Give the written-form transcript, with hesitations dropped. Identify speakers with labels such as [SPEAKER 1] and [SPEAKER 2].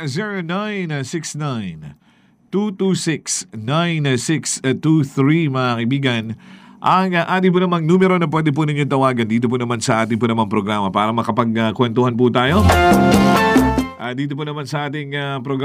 [SPEAKER 1] 0969-226-9623 mga kaibigan. Ang ating po namang numero na pwede po ninyo tawagan dito po naman sa ating po namang programa para makapagkwentuhan po tayo. Dito po naman sa ating programa.